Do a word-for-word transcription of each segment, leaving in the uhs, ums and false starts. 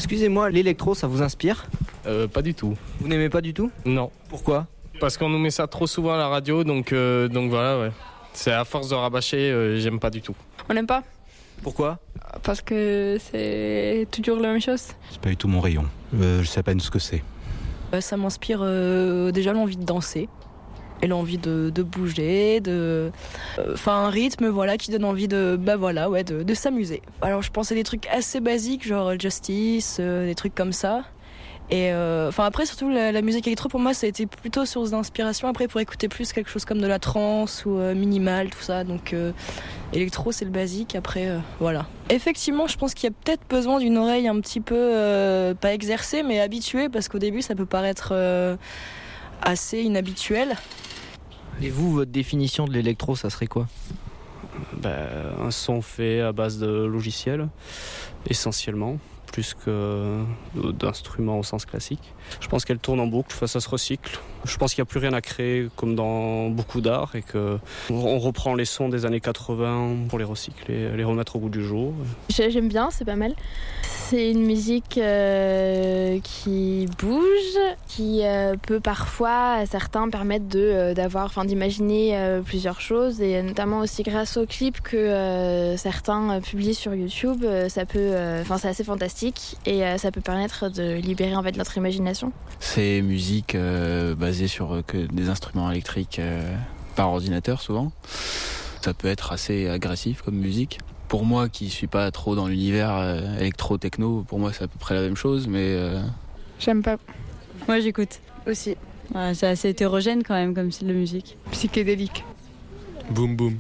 Excusez-moi, l'électro, ça vous inspire ? Euh, pas du tout. Vous n'aimez pas du tout ? Non. Pourquoi ? Parce qu'on nous met ça trop souvent à la radio, donc, euh, donc voilà, ouais. C'est à force de rabâcher, euh, j'aime pas du tout. On n'aime pas. Pourquoi ? Parce que c'est toujours la même chose. C'est pas du tout mon rayon. Euh, je sais à peine ce que c'est. Euh, ça m'inspire euh, déjà l'envie de danser. Et l'envie de, de bouger, de, enfin euh, un rythme voilà qui donne envie de, bah voilà ouais, de, de s'amuser. Alors je pensais des trucs assez basiques genre Justice, euh, des trucs comme ça. Et euh, enfin après surtout la, la musique électro pour moi ça a été plutôt source d'inspiration après pour écouter plus quelque chose comme de la trance ou euh, minimal tout ça. Donc euh, électro c'est le basique après euh, voilà. Effectivement je pense qu'il y a peut-être besoin d'une oreille un petit peu euh, pas exercée mais habituée parce qu'au début ça peut paraître euh, assez inhabituel. Et vous, votre définition de l'électro, ça serait quoi ? Ben, un son fait à base de logiciels, essentiellement, plus que d'instruments au sens classique. Je pense qu'elle tourne en boucle, enfin, ça se recycle. Je pense qu'il n'y a plus rien à créer comme dans beaucoup d'art et qu'on reprend les sons des années quatre-vingts pour les recycler, les remettre au goût du jour. J'aime bien, c'est pas mal. C'est une musique euh, qui bouge, qui euh, peut parfois à certains permettre de, euh, d'avoir, enfin, d'imaginer euh, plusieurs choses et notamment aussi grâce aux clips que euh, certains publient sur YouTube, euh, ça peut, enfin, euh, c'est assez fantastique et euh, ça peut permettre de libérer en fait notre imagination. C'est musique euh, basée sur euh, que des instruments électriques euh, par ordinateur souvent. Ça peut être assez agressif comme musique. Pour moi qui suis pas trop dans l'univers euh, électro-techno, pour moi c'est à peu près la même chose, mais... Euh... J'aime pas. Moi j'écoute. Aussi. Ouais, c'est assez hétérogène quand même comme style de musique. Psychédélique. Boum boum.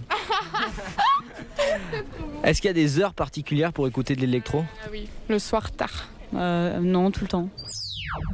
Est-ce qu'il y a des heures particulières pour écouter de l'électro ? Ah oui, le soir tard. Euh, non, tout le temps.